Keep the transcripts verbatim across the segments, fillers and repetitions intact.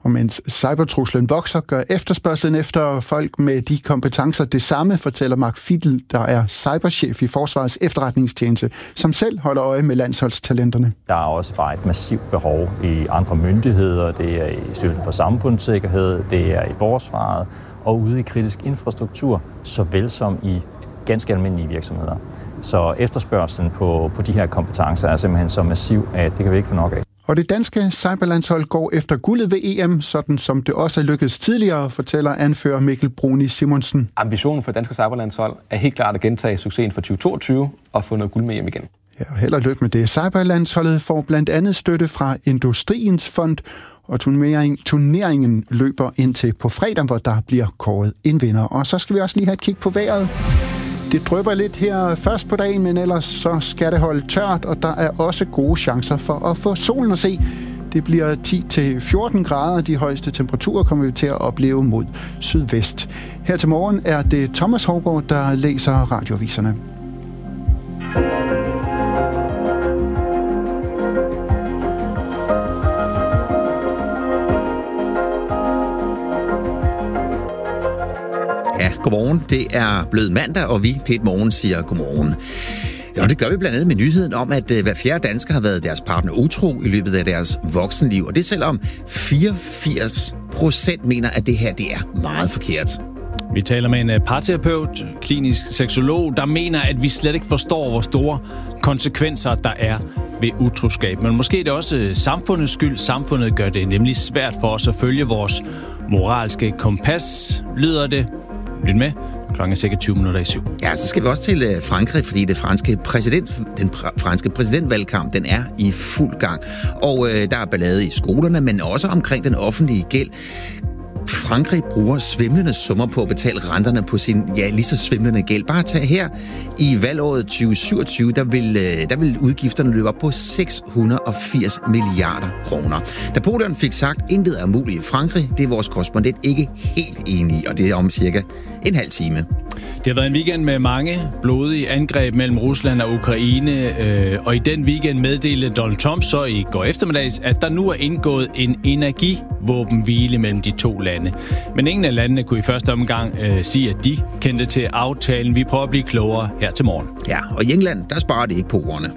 Og mens cybertruslen vokser, gør efterspørgselen efter folk med de kompetencer det samme, fortæller Mark Fittel, der er cyberchef i Forsvarets efterretningstjeneste, som selv holder øje med landsholdstalenterne. Der er også bare et massivt behov i andre myndigheder. Det er i Styrelsen for Samfundssikkerhed, det er i Forsvaret og ude i kritisk infrastruktur, såvel som i ganske almindelige virksomheder. Så efterspørgselen på, på de her kompetencer er simpelthen så massiv, at det kan vi ikke få nok af. Og det danske cyberlandshold går efter guldet ved E M, sådan som det også er lykkedes tidligere, fortæller anfører Mikkel Bruni Simonsen. Ambitionen for det danske cyberlandshold er helt klart at gentage succesen fra tyve toogtyve og få noget guld med hjem igen. Ja, held og lykke med det. Cyberlandsholdet får blandt andet støtte fra Industriens Fond, og turnering, turneringen løber indtil på fredag, hvor der bliver kåret en vinder. Og så skal vi også lige have et kig på vejret. Det drypper lidt her først på dagen, men ellers så skal det holde tørt, og der er også gode chancer for at få solen at se. Det bliver ti til fjorten grader. De højeste temperaturer kommer vi til at opleve mod sydvest. Her til morgen er det Thomas Hovgaard, der læser radioaviserne. Ja, godmorgen. Det er blevet mandag, og vi, P et Morgen, siger godmorgen. Ja, det gør vi blandt andet med nyheden om, at hver fjerde dansker har været deres partner utro i løbet af deres voksenliv. Og det selvom fireogfirs procent mener, at det her det er meget forkert. Vi taler med en parterapeut, klinisk seksolog, der mener, at vi slet ikke forstår, hvor store konsekvenser der er ved utroskab. Men måske er det også samfundets skyld. Samfundet gør det nemlig svært for os at følge vores moralske kompas, lyder det. Lyt med. Klokken er cirka tyve minutter i syv. Ja, så skal vi også til Frankrig, fordi det franske præsident, den franske præsidentvalgkamp, den er i fuld gang. Og øh, der er ballade i skolerne, men også omkring den offentlige gæld. Frankrig bruger svimlende summer på at betale renterne på sin, ja, lige så svimlende gæld. Bare tag her i valgåret tyve syvogtyve, der vil, der vil udgifterne løbe op på seks hundrede og firs milliarder kroner. Napoleon fik sagt, intet er muligt i Frankrig. Det er vores korrespondent ikke helt enig i, og det er om cirka en halv time. Det har været en weekend med mange blodige angreb mellem Rusland og Ukraine, øh, og i den weekend meddelte Donald Trump så i går eftermiddags, at der nu er indgået en energivåbenhvile mellem de to lande. Men ingen af landene kunne i første omgang øh, sige, at de kendte til aftalen. Vi prøver at blive klogere her til morgen. Ja, og i England, der sparer det ikke på ordene.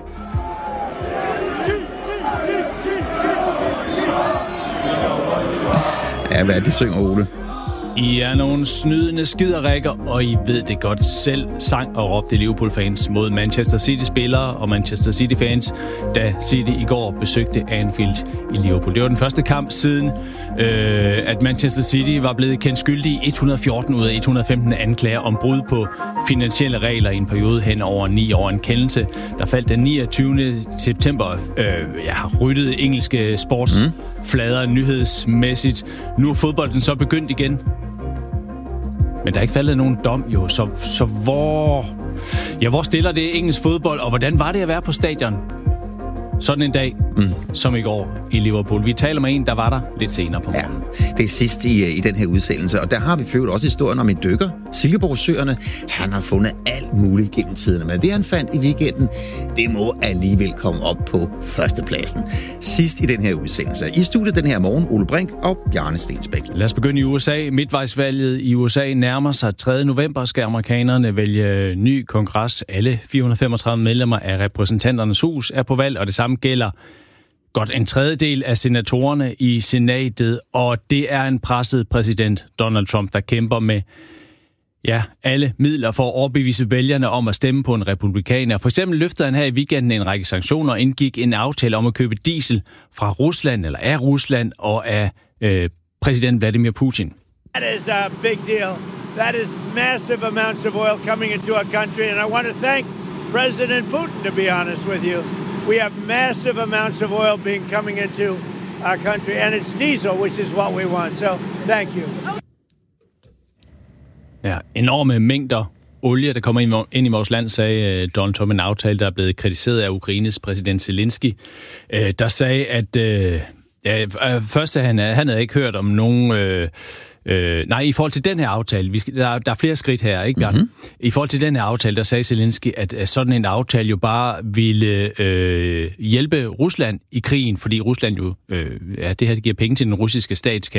Ja, hvad er det, synger Ole? I er nogle snydende skiderikker, og I ved det godt selv, sang og råbte Liverpool-fans mod Manchester City-spillere og Manchester City-fans, da City i går besøgte Anfield i Liverpool. Det var den første kamp siden, øh, at Manchester City var blevet kendt skyldig i et hundrede og fjorten ud af et hundrede og femten anklager om brud på finansielle regler i en periode hen over ni år. En kendelse, der faldt den niogtyvende september, øh, ja, ryddede engelske sportsflader mm. nyhedsmæssigt. Nu er fodbolden så begyndt igen. Men der er ikke faldet nogen dom, jo. Så, så hvor, ja, hvor stiller det engelsk fodbold, og hvordan var det at være på stadion sådan en dag, mm. som i går i Liverpool? Vi taler med en, der var der lidt senere på morgenen. Ja, det er sidst i, i den her udsendelse, og der har vi ført også historien om en dykker, Silkeborg-søerne. Han har fundet alt muligt gennem tiderne, men det han fandt i weekenden, det må alligevel komme op på førstepladsen. Sidst i den her udsendelse. I studiet den her morgen, Ole Brink og Bjarne Stensbæk. Lad os begynde i U S A. Midtvejsvalget i U S A nærmer sig tredje november. Skal amerikanerne vælge ny kongres. Alle fire hundrede og femogtredive medlemmer af repræsentanternes hus er på valg, og det samme gælder godt en tredjedel af senatorerne i senatet, og det er en presset præsident Donald Trump, der kæmper med ja, alle midler for at overbevise vælgerne om at stemme på en republikaner. For eksempel løftede han her i weekenden en række sanktioner og indgik en aftale om at købe diesel fra Rusland, eller af Rusland, og af øh, præsident Vladimir Putin. That is a big deal. That is massive amounts of oil coming into our country, and I want to thank President Putin, to be honest with you. We have massive amounts of oil being coming into our country, and it's diesel, which is what we want. So, thank you. Ja, enorme mængder olie, der kommer ind i vores land, sagde Donald Trump, en aftale, der er blevet kritiseret af Ukraines præsident Zelensky, der sagde, at ja, først han, han havde ikke hørt om nogen... Øh, Øh, nej, i forhold til den her aftale, vi skal, der, der er flere skridt her, ikke Bjarne? Mm-hmm. I forhold til den her aftale, der sagde Zelensky, at, at sådan en aftale jo bare ville øh, hjælpe Rusland i krigen, fordi Rusland jo, øh, ja, det her det giver penge til den russiske statskasse.